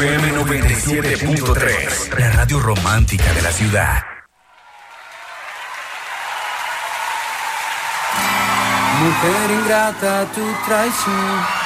FM 97.3, la radio romántica de la ciudad. Mujer ingrata, tu traición